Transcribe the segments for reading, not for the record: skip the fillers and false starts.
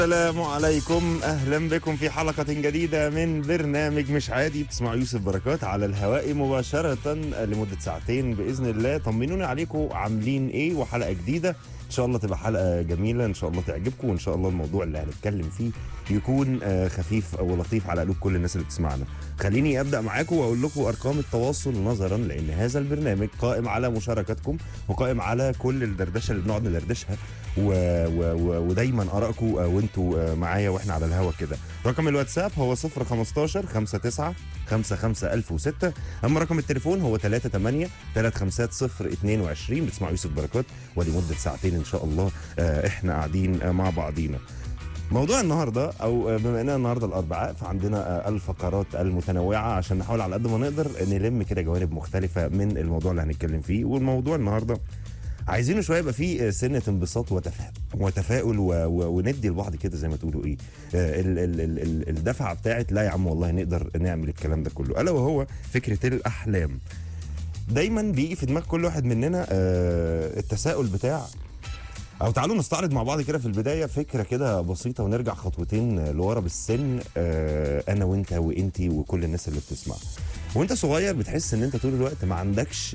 السلام عليكم، اهلا بكم في حلقة جديدة من برنامج مش عادي. بتسمعوا يوسف بركات على الهواء مباشرة لمدة ساعتين بإذن الله. طمنوني عليكم عاملين ايه، وحلقة جديدة ان شاء الله تبقى حلقة جميلة، ان شاء الله تعجبكم، وان شاء الله الموضوع اللي هنتكلم فيه يكون خفيف او لطيف على قلوب كل الناس اللي بتسمعنا. خليني ابدا معاكم واقول لكم ارقام التواصل، نظرا لان هذا البرنامج قائم على مشاركتكم وقائم على كل الدردشه اللي بنقعد ندردشها ودايما ارائكم وانتوا معايا واحنا على الهوا كده. رقم الواتساب هو 015 59 55 1006. اما رقم التليفون هو 38 350 22. بتسمعوا يوسف بركات ولمده ساعتين ان شاء الله احنا قاعدين مع بعضينا. موضوع النهارده، او بما اننا النهارده الاربعاء، فعندنا الفقرات المتنوعه عشان نحاول على قد ما نقدر نلم كده جوانب مختلفه من الموضوع اللي هنتكلم فيه. والموضوع النهارده عايزينه شويه يبقى فيه سنه انبساط وتفاؤل وندي لبعض كده زي ما تقولوا ايه الدفعه بتاعت لا يا عم والله نقدر نعمل الكلام ده كله، الا وهو فكره الاحلام. دايما بيجي في دماغ كل واحد مننا التساؤل بتاع، او تعالوا نستعرض مع بعض كده في البدايه فكره كده بسيطه ونرجع خطوتين لورا بالسن. انا وانت وانتي وكل الناس اللي بتسمع. وانت صغير بتحس ان انت طول الوقت ما عندكش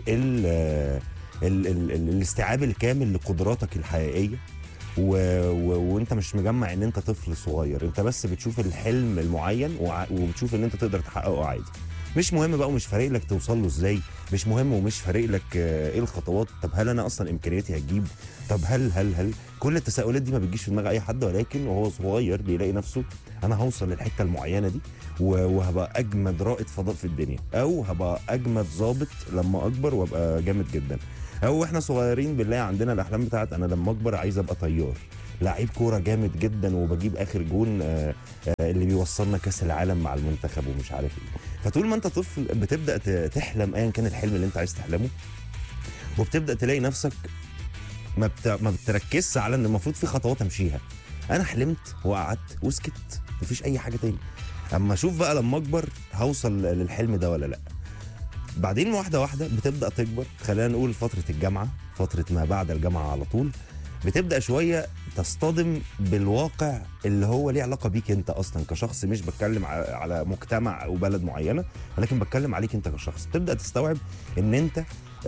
الاستيعاب الكامل لقدراتك الحقيقيه، وانت مش مجمع ان انت طفل صغير، انت بس بتشوف الحلم المعين وبتشوف ان انت تقدر تحققه عادي. مش مهم بقى ومش فارق لك توصل له ازاي، مش مهم ومش فارق لك ايه الخطوات. طب هل انا اصلا امكانياتي هتجيب؟ طب هل كل التساؤلات دي ما بتجيش في دماغ اي حد، ولكن وهو صغير بيلاقي نفسه انا هوصل للحته المعينه دي وهبقى اجمد رائد فضاء في الدنيا، او هبقى اجمد ضابط لما اكبر وابقى جامد جدا. او احنا صغيرين بنلاقي عندنا الاحلام بتاعت انا لما اكبر عايز ابقى طيار، لعيب كوره جامد جدا وبجيب اخر جون اللي بيوصلنا كاس العالم مع المنتخب ومش عارف ايه. فطول ما انت طفل بتبدا تحلم ايا كان الحلم اللي انت عايز تحلمه، وبتبدا تلاقي نفسك ما بتركزش على ان المفروض في خطوات امشيها. انا حلمت وقعدت وسكت، مفيش اي حاجه تاني. اما اشوف بقى لما اكبر هوصل للحلم ده ولا لا. بعدين واحده واحده بتبدا تكبر، خلينا نقول فتره الجامعه، فتره ما بعد الجامعه على طول، بتبدا شويه تصطدم بالواقع اللي هو ليه علاقه بيك انت اصلا كشخص. مش بتكلم على مجتمع او بلد معينه، ولكن بتكلم عليك انت كشخص. تبدا تستوعب ان انت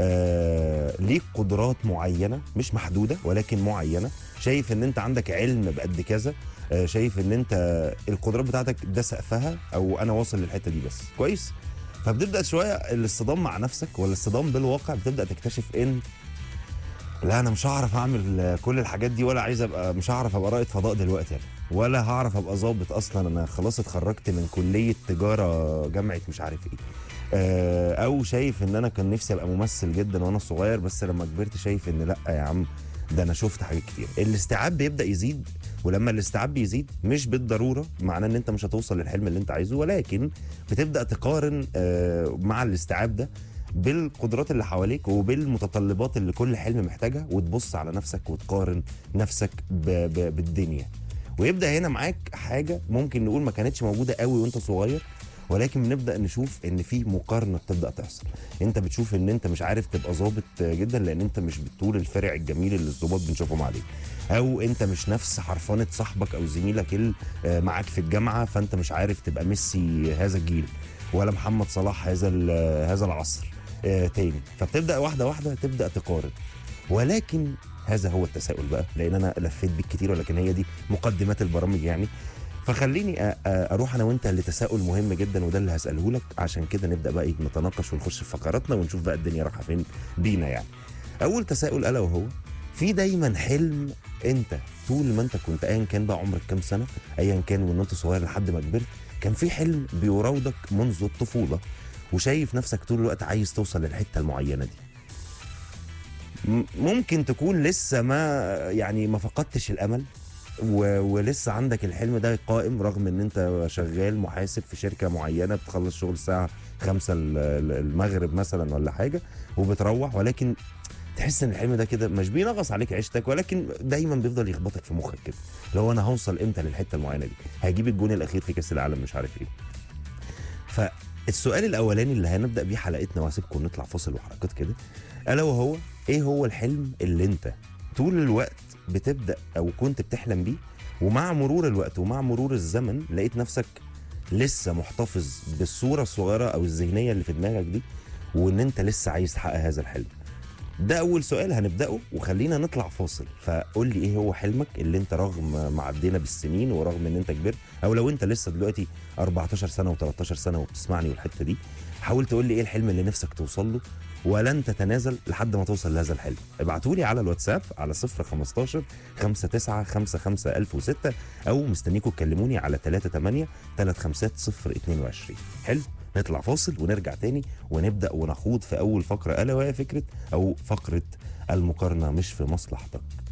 ليك قدرات معينه مش محدوده ولكن معينه. شايف ان انت عندك علم بقد كذا، شايف ان انت القدرات بتاعتك ده سقفها، او انا واصل للحته دي بس كويس. فبتبدا شويه الاصطدام مع نفسك ولا الاصطدام بالواقع، بتبدا تكتشف ان لا انا مش هعرف اعمل كل الحاجات دي، ولا عايز ابقى، مش هعرف ابقى رائد فضاء دلوقتي يعني، ولا هعرف ابقى ضابط اصلا. انا خلاص اتخرجت من كليه تجاره جامعه مش عارف ايه. او شايف ان انا كان نفسي ابقى ممثل جدا وانا صغير، بس لما كبرت شايف ان لا يا عم ده انا شفت حاجات كتير. الاستيعاب بيبدا يزيد، ولما الاستيعاب بيزيد مش بالضروره معناه ان انت مش هتوصل للحلم اللي انت عايزه، ولكن بتبدا تقارن مع الاستيعاب ده بالقدرات اللي حواليك وبالمتطلبات اللي كل حلم محتاجها، وتبص على نفسك وتقارن نفسك بالدنيا. ويبدا هنا معاك حاجه ممكن نقول ما كانتش موجوده قوي وانت صغير، ولكن بنبدا نشوف ان في مقارنه بتبدا تحصل. انت بتشوف ان انت مش عارف تبقى ظابط جدا لان انت مش بالطول الفرع الجميل اللي الظباط بنشوفهم عليه، او انت مش نفس حرفنه صاحبك او زميلك اللي معاك في الجامعه، فانت مش عارف تبقى ميسي هذا الجيل ولا محمد صلاح هذا العصر تاني. فبتبدا واحده واحده تبدا تقارن. ولكن هذا هو التساؤل بقى، لان انا لفيت بيك كتير، ولكن هي دي مقدمات البرامج يعني. فخليني اروح انا وانت لتساؤل مهم جدا، وده اللي هساله لك. عشان كده نبدا بقى نتناقش ونخش في فقراتنا ونشوف بقى الدنيا رايحه فين بينا يعني. اول تساؤل الا وهو، في دايما حلم انت طول ما انت كنت ايا كان بقى عمرك كام سنه، ايا كان وان انت صغير لحد ما كبرت، كان في حلم بيراودك منذ الطفوله وشايف نفسك طول الوقت عايز توصل للحته المعينه دي. ممكن تكون لسه ما فقدتش الامل ولسه عندك الحلم ده قائم، رغم ان انت شغال محاسب في شركه معينه، بتخلص شغل الساعه 5 المغرب مثلا ولا حاجه وبتروح، ولكن تحس ان الحلم ده كده مش بينغص عليك عيشتك، ولكن دايما بيفضل يخبطك في مخك كده، لو انا هوصل امتى للحته المعينه دي، هجيب الجون الاخير في كاس العالم مش عارف ايه. فالسؤال الاولاني اللي هنبدا بيه حلقتنا، وهسيبكم نطلع فاصل وحركات كده، الا وهو ايه هو الحلم اللي انت طول الوقت بتبدا او كنت بتحلم بيه ومع مرور الوقت ومع مرور الزمن لقيت نفسك لسه محتفظ بالصوره الصغيره او الذهنيه اللي في دماغك دي، وان انت لسه عايز تحقق هذا الحلم. ده اول سؤال هنبداه، وخلينا نطلع فاصل. فقول لي ايه هو حلمك اللي انت رغم ما عدينا بالسنين ورغم ان انت كبرت، او لو انت لسه دلوقتي 14 سنه و13 سنه وبتسمعني والحته دي، حاول تقول لي ايه الحلم اللي نفسك توصل له ولن تتنازل لحد ما توصل لهذا الحلم. ابعتوا لي على الواتساب على 015 59 55 1006، او مستنيكم تكلموني على 38 35 022. حلو، نطلع فاصل ونرجع تاني ونبدأ ونخوض في أول فقرة، ألا وهي فكرة أو فقرة المقارنة مش في مصلحتك.